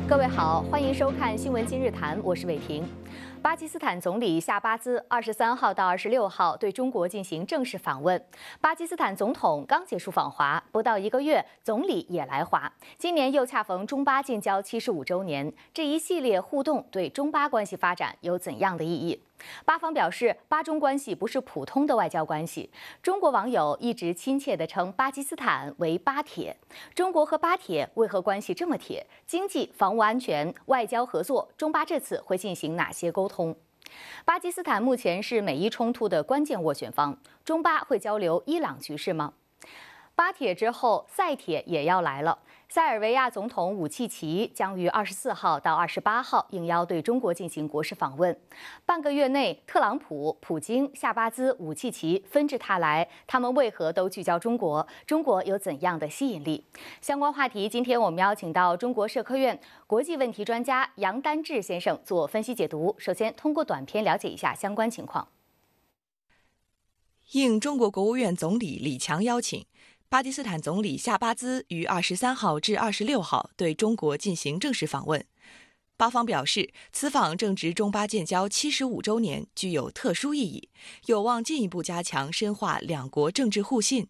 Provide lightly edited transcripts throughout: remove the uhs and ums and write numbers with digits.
各位好，欢迎收看《新闻今日谈》，我是伟婷。巴基斯坦总理夏巴兹23号到26号对中国进行正式访问。巴基斯坦总统刚结束访华，不到1个月，总理也来华。今年又恰逢中巴建交75周年，这一系列互动对中巴关系发展有怎样的意义？巴方表示，巴中关系不是普通的外交关系。中国网友一直亲切地称巴基斯坦为“巴铁”。中国和巴铁为何关系这么铁？经济、防务安全、外交合作，中巴这次会进行哪些沟通？巴基斯坦目前是美伊冲突的关键斡旋方，中巴会交流伊朗局势吗？巴铁之后，塞铁也要来了。塞尔维亚总统武契奇将于24号到28号应邀对中国进行国事访问。半个月内，特朗普、普京、夏巴兹、武契奇纷至沓来，他们为何都聚焦中国？中国有怎样的吸引力？相关话题，今天我们邀请到中国社科院国际问题专家杨丹志先生做分析解读。首先，通过短片了解一下相关情况。 应中国国务院总理李强邀请，巴基斯坦总理夏巴兹于23号至26号对中国进行正式访问。巴方表示，此访正值中巴建交75周年，具有特殊意义，有望进一步加强深化两国政治互信。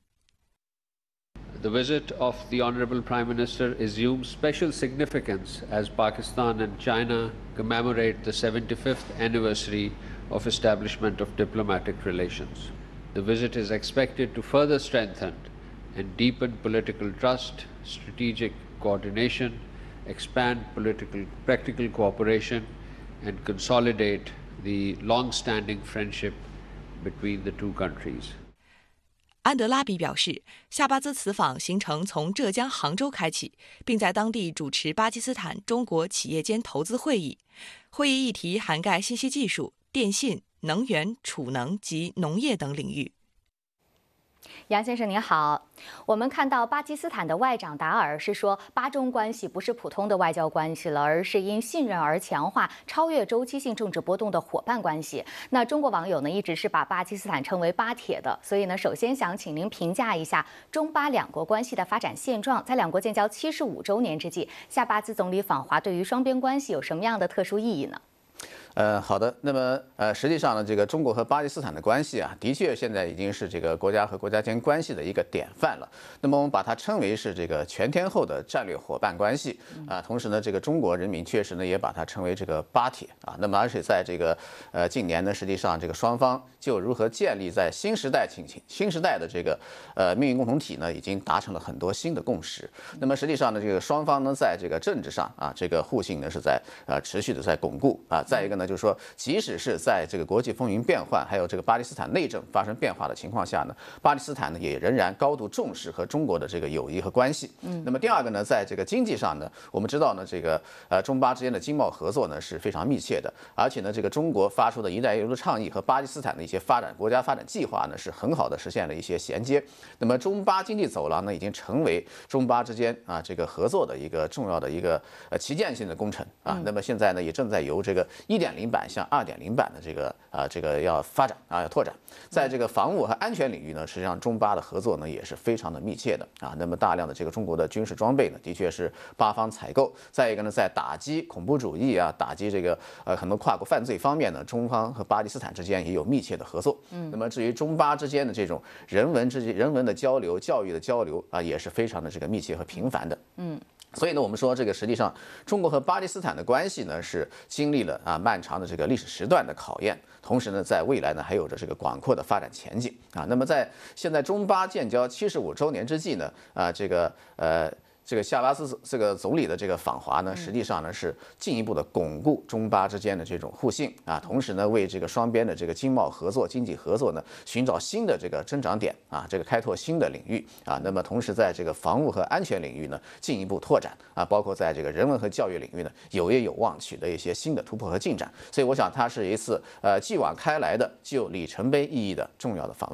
The visit of the Honorable Prime Minister assumes special significance as Pakistan and China commemorate the 75th anniversary of establishment of diplomatic relations. The visit is expected to further strengthen and deepen political trust, strategic coordination, expand practical cooperation, and consolidate the long-standing friendship between the two countries. 安德拉比表示，夏巴兹此访行程从浙江杭州开启，并在当地主持巴基斯坦中国企业间投资会议。会议议题涵盖信息技术、电信、能源、储能及农业等领域。 杨先生您好，我们看到巴基斯坦的外长达尔是说，巴中关系不是普通的外交关系了，而是因信任而强化、超越周期性政治波动的伙伴关系。那中国网友呢，一直是把巴基斯坦称为“巴铁”的，所以呢，首先想请您评价一下中巴两国关系的发展现状。在两国建交75周年之际，夏巴兹总理访华对于双边关系有什么样的特殊意义呢？ 好的。那么实际上呢，这个中国和巴基斯坦的关系啊，的确现在已经是这个国家和国家间关系的一个典范了。那么我们把它称为是这个全天候的战略伙伴关系啊。同时呢，这个中国人民确实呢也把它称为这个巴铁啊。那么而且在这个近年呢，实际上这个双方就如何建立在新时代的这个命运共同体呢，已经达成了很多新的共识。那么实际上呢，这个双方呢在这个政治上啊，这个互信呢是在持续的在巩固啊。再一个呢，就是说，即使是在这个国际风云变幻，还有这个巴基斯坦内政发生变化的情况下呢，巴基斯坦呢也仍然高度重视和中国的这个友谊和关系。那么第二个呢，在这个经济上呢，我们知道呢，这个中巴之间的经贸合作呢是非常密切的，而且呢，这个中国发出的一带一路的倡议和巴基斯坦的一些国家发展计划呢是很好的实现了一些衔接。那么中巴经济走廊呢，已经成为中巴之间啊这个合作的一个重要的一个旗舰性的工程啊。那么现在呢，也正在由这个1.0版向2.0版的这个要发展啊，要拓展。在这个防务和安全领域呢，实际上中巴的合作呢也是非常的密切的啊。那么大量的这个中国的军事装备呢，的确是巴方采购。再一个呢，在打击恐怖主义啊，打击这个很多跨国犯罪方面呢，中方和巴基斯坦之间也有密切的合作。那么至于中巴之间的这种人文的交流、教育的交流啊，也是非常的这个密切和频繁的。所以呢，我们说这个实际上，中国和巴基斯坦的关系呢是经历了漫长的这个历史时段的考验，同时呢，在未来呢还有着这个广阔的发展前景啊。那么在现在中巴建交75周年之际呢，这个夏巴兹这个总理的这个访华呢，实际上呢是进一步的巩固中巴之间的这种互信啊，同时呢为这个双边的这个经贸合作、经济合作呢寻找新的这个增长点啊，这个开拓新的领域啊。那么同时在这个防务和安全领域呢进一步拓展啊，包括在这个人文和教育领域呢有望取得一些新的突破和进展。所以我想它是一次继往开来的具有里程碑意义的重要的访问。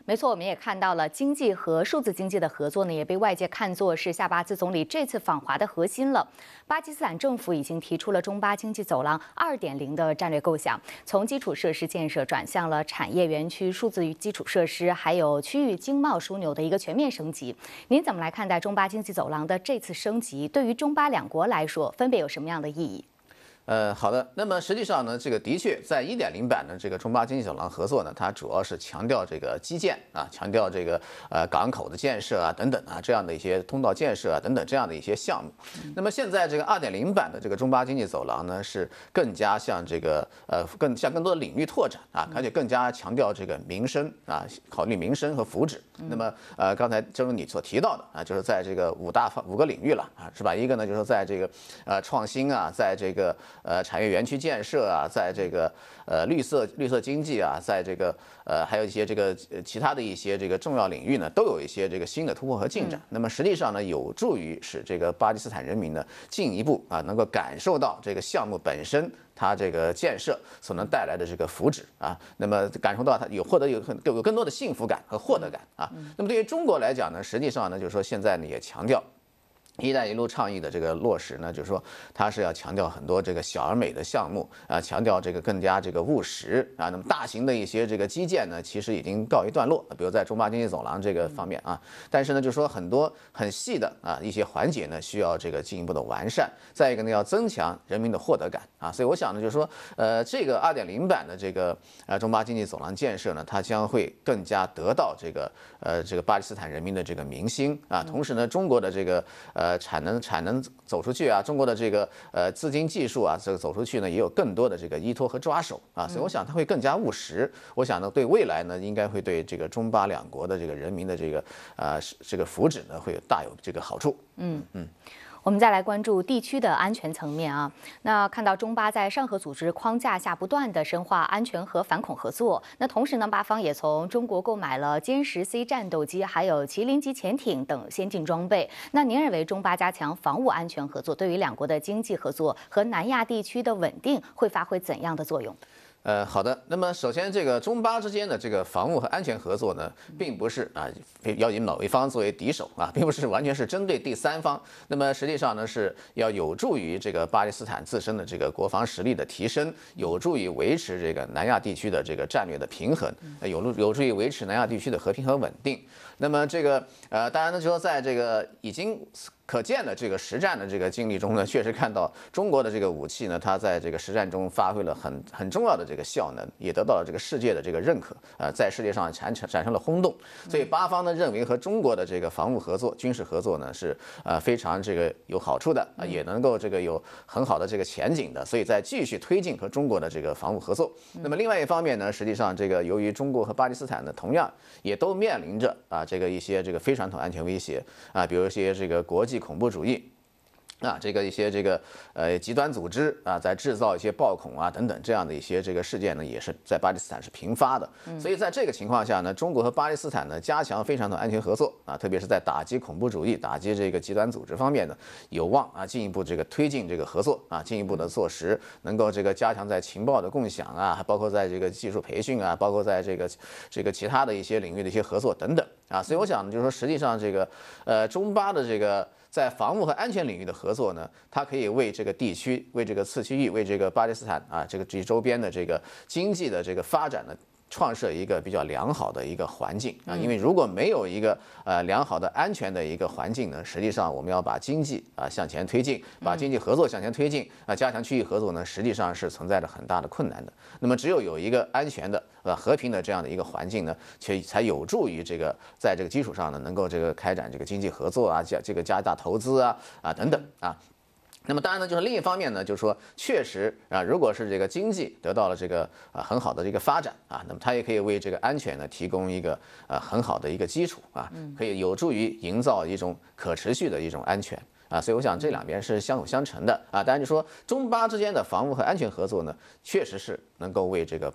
没错，我们也看到了经济和数字经济的合作呢，也被外界看作是夏巴兹总理这次访华的核心了。巴基斯坦政府已经提出了中巴经济走廊2.0的战略构想，从基础设施建设转向了产业园区、数字基础设施，还有区域经贸枢纽的一个全面升级。您怎么来看待中巴经济走廊的这次升级？对于中巴两国来说，分别有什么样的意义？ 好的。那么实际上呢，这个的确在1.0版的这个中巴经济走廊合作呢，它主要是强调这个基建啊，强调这个港口的建设啊等等啊这样的一些通道建设啊等等这样的一些项目。那么现在这个2.0版的这个中巴经济走廊呢，是更加向这个更多的领域拓展啊，而且更加强调这个民生啊，考虑民生和福祉。那么刚才正如你所提到的啊，就是在这个5个领域了啊，是吧？一个呢就是在这个创新啊，在这个产业园区建设啊，在这个绿色经济啊，在这个还有一些这个其他的一些这个重要领域呢，都有一些这个新的突破和进展。那么实际上呢，有助于使这个巴基斯坦人民呢进一步啊能够感受到这个项目本身它这个建设所能带来的这个福祉啊，那么感受到它获得有更多的幸福感和获得感啊。那么对于中国来讲呢，实际上呢，就是说现在呢也强调。一带一路倡议的这个落实呢，就是说它是要强调很多这个小而美的项目啊，强调这个更加这个务实啊。那么大型的一些这个基建呢，其实已经告一段落，比如在中巴经济走廊这个方面啊。但是呢，就是说很多很细的啊一些环节呢，需要这个进一步的完善。再一个呢，要增强人民的获得感啊。所以我想呢，就是说这个2.0版的这个中巴经济走廊建设呢，它将会更加得到这个巴基斯坦人民的这个民心啊。同时呢，中国的这个产能走出去啊，中国的这个资金技术啊，这个走出去呢，也有更多的这个依托和抓手啊，所以我想它会更加务实。我想呢，对未来呢，应该会对这个中巴两国的这个人民的这个福祉呢，会大有这个好处。 我们再来关注地区的安全层面啊。那看到中巴在上合组织框架下不断的深化安全和反恐合作，那同时呢，巴方也从中国购买了歼10 C 战斗机，还有麒麟级潜艇等先进装备。那您认为中巴加强防务安全合作，对于两国的经济合作和南亚地区的稳定会发挥怎样的作用？ 好的。那么首先，这个中巴之间的这个防务和安全合作呢，并不是啊要以某一方作为敌手啊，并不是完全是针对第三方。那么实际上呢，是要有助于这个巴基斯坦自身的这个国防实力的提升，有助于维持这个南亚地区的这个战略的平衡，有助于维持南亚地区的和平和稳定。那么这个当然呢，就说在这个已经可见的这个实战的这个经历中呢，确实看到中国的这个武器呢，它在这个实战中发挥了很重要的这个效能，也得到了这个世界的这个认可，在世界上产生了轰动。所以巴方呢认为和中国的这个防务合作、军事合作呢是非常这个有好处的，也能够这个有很好的这个前景的，所以在继续推进和中国的这个防务合作。那么另外一方面呢，实际上这个由于中国和巴基斯坦呢同样也都面临着这个一些这个非传统安全威胁啊，比如一些这个国际恐怖主义。这个一些这个极端组织啊，在制造一些暴恐啊等等这样的一些这个事件呢，也是在巴基斯坦是频发的。所以在这个情况下呢，中国和巴基斯坦呢加强非传统安全合作啊，特别是在打击恐怖主义、打击这个极端组织方面呢，有望进一步这个推进这个合作啊，进一步的做实，能够这个加强在情报的共享啊，还包括在这个技术培训啊，包括在这个其他的一些领域的一些合作等等啊。所以我想就是说，实际上这个中巴的这个在防务和安全领域的合作呢，它可以为这个地区、为这个次区域、为这个巴基斯坦这个周边的这个经济的这个发展呢，创设一个比较良好的一个环境啊。因为如果没有一个良好的安全的一个环境呢，实际上我们要把经济向前推进，把经济合作向前推进加强区域合作呢，实际上是存在着很大的困难的。那么只有一个安全的和平的这样的一个环境呢，才有助于这个在这个基础上呢，能够这个开展这个经济合作加大投资等等啊。那么当然呢，就是另一方面呢，就是说确实如果是这个经济得到了这个很好的这个发展那么它也可以为这个安全呢提供一个很好的一个基础可以有助于营造一种可持续的一种安全。所以我想这两边是相辅相成的当然就说中巴之间的防务和安全合作呢，确实是能够为这个